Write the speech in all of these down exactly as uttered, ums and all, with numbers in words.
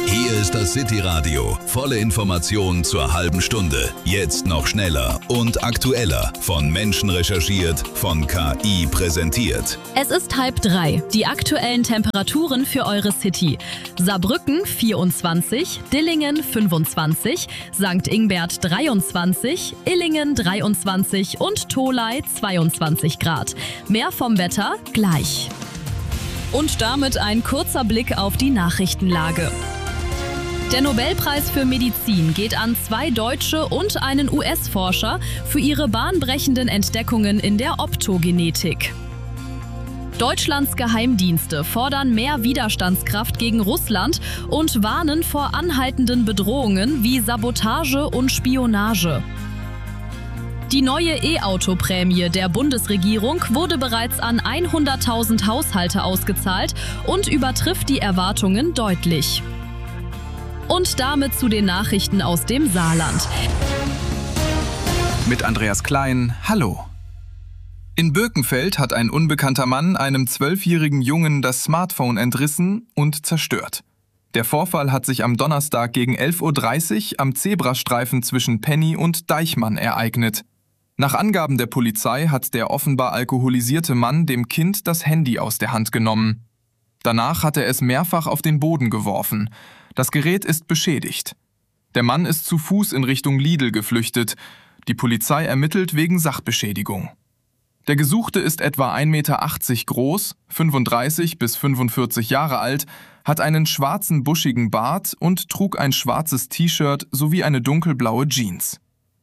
Hier ist das City Radio. Volle Informationen zur halben Stunde. Jetzt noch schneller und aktueller. Von Menschen recherchiert, von K I präsentiert. Es ist halb drei. Die aktuellen Temperaturen für eure City. Saarbrücken vierundzwanzig, Dillingen fünfundzwanzig, Sankt Ingbert dreiundzwanzig, Illingen dreiundzwanzig und Tholey zweiundzwanzig Grad. Mehr vom Wetter gleich. Und damit ein kurzer Blick auf die Nachrichtenlage. Der Nobelpreis für Medizin geht an zwei deutsche und einen U S-Forscher für ihre bahnbrechenden Entdeckungen in der Optogenetik. Deutschlands Geheimdienste fordern mehr Widerstandskraft gegen Russland und warnen vor anhaltenden Bedrohungen wie Sabotage und Spionage. Die neue E-Auto-Prämie der Bundesregierung wurde bereits an hunderttausend Haushalte ausgezahlt und übertrifft die Erwartungen deutlich. Und damit zu den Nachrichten aus dem Saarland. Mit Andreas Klein, hallo. In Birkenfeld hat ein unbekannter Mann einem zwölfjährigen Jungen das Smartphone entrissen und zerstört. Der Vorfall hat sich am Donnerstag gegen elf Uhr dreißig am Zebrastreifen zwischen Penny und Deichmann ereignet. Nach Angaben der Polizei hat der offenbar alkoholisierte Mann dem Kind das Handy aus der Hand genommen. Danach hat er es mehrfach auf den Boden geworfen. Das Gerät ist beschädigt. Der Mann ist zu Fuß in Richtung Lidl geflüchtet. Die Polizei ermittelt wegen Sachbeschädigung. Der Gesuchte ist etwa ein Meter achtzig groß, fünfunddreißig bis fünfundvierzig Jahre alt, hat einen schwarzen buschigen Bart und trug ein schwarzes T-Shirt sowie eine dunkelblaue Jeans.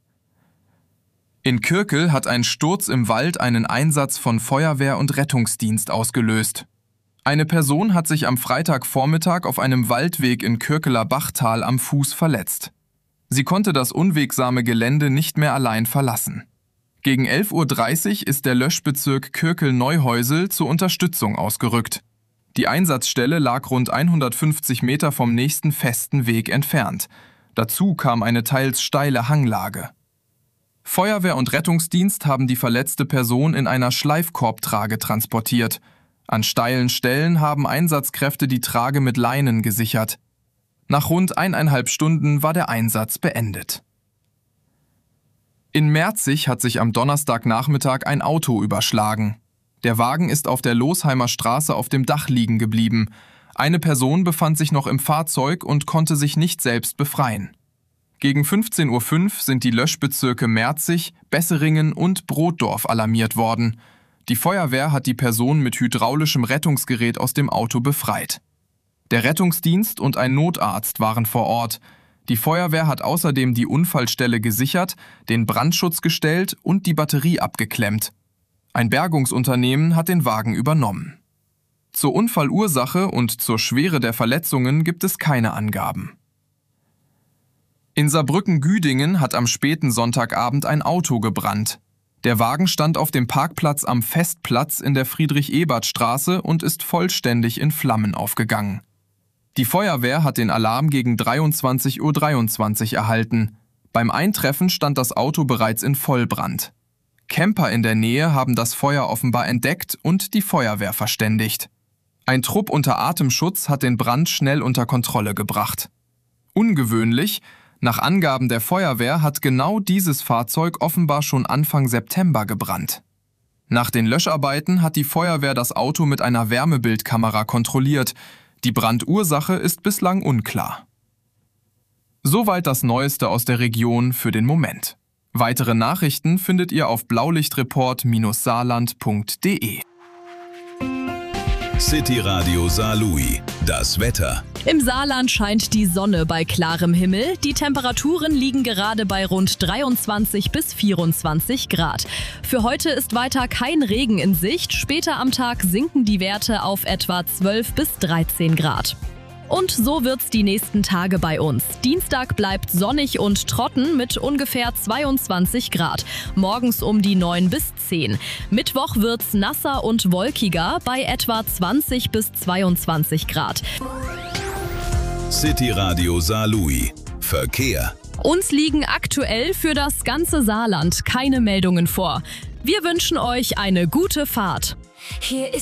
In Kürkel hat ein Sturz im Wald einen Einsatz von Feuerwehr und Rettungsdienst ausgelöst. Eine Person hat sich am Freitagvormittag auf einem Waldweg in Kürkeler Bachtal am Fuß verletzt. Sie konnte das unwegsame Gelände nicht mehr allein verlassen. Gegen elf Uhr dreißig ist der Löschbezirk Kürkel-Neuhäusel zur Unterstützung ausgerückt. Die Einsatzstelle lag rund hundertfünfzig Meter vom nächsten festen Weg entfernt. Dazu kam eine teils steile Hanglage. Feuerwehr und Rettungsdienst haben die verletzte Person in einer Schleifkorbtrage transportiert. An steilen Stellen haben Einsatzkräfte die Trage mit Leinen gesichert. Nach rund eineinhalb Stunden war der Einsatz beendet. In Merzig hat sich am Donnerstagnachmittag ein Auto überschlagen. Der Wagen ist auf der Losheimer Straße auf dem Dach liegen geblieben. Eine Person befand sich noch im Fahrzeug und konnte sich nicht selbst befreien. Gegen fünfzehn Uhr fünf sind die Löschbezirke Merzig, Besseringen und Brotdorf alarmiert worden. Die Feuerwehr hat die Person mit hydraulischem Rettungsgerät aus dem Auto befreit. Der Rettungsdienst und ein Notarzt waren vor Ort. Die Feuerwehr hat außerdem die Unfallstelle gesichert, den Brandschutz gestellt und die Batterie abgeklemmt. Ein Bergungsunternehmen hat den Wagen übernommen. Zur Unfallursache und zur Schwere der Verletzungen gibt es keine Angaben. In Saarbrücken-Güdingen hat am späten Sonntagabend ein Auto gebrannt. Der Wagen stand auf dem Parkplatz am Festplatz in der Friedrich-Ebert-Straße und ist vollständig in Flammen aufgegangen. Die Feuerwehr hat den Alarm gegen dreiundzwanzig Uhr dreiundzwanzig erhalten. Beim Eintreffen stand das Auto bereits in Vollbrand. Camper in der Nähe haben das Feuer offenbar entdeckt und die Feuerwehr verständigt. Ein Trupp unter Atemschutz hat den Brand schnell unter Kontrolle gebracht. Ungewöhnlich: Nach Angaben der Feuerwehr hat genau dieses Fahrzeug offenbar schon Anfang September gebrannt. Nach den Löscharbeiten hat die Feuerwehr das Auto mit einer Wärmebildkamera kontrolliert. Die Brandursache ist bislang unklar. Soweit das Neueste aus der Region für den Moment. Weitere Nachrichten findet ihr auf blaulichtreport saarland punkt de. City Radio Saarlouis. Das Wetter. Im Saarland scheint die Sonne bei klarem Himmel. Die Temperaturen liegen gerade bei rund dreiundzwanzig bis vierundzwanzig Grad. Für heute ist weiter kein Regen in Sicht. Später am Tag sinken die Werte auf etwa zwölf bis dreizehn Grad. Und so wird's die nächsten Tage bei uns. Dienstag bleibt sonnig und trocken mit ungefähr zweiundzwanzig Grad. Morgens um die neun bis zehn. Mittwoch wird's nasser und wolkiger bei etwa zwanzig bis zweiundzwanzig Grad. City Radio Saarlouis. Verkehr. Uns liegen aktuell für das ganze Saarland keine Meldungen vor. Wir wünschen euch eine gute Fahrt. Hier ist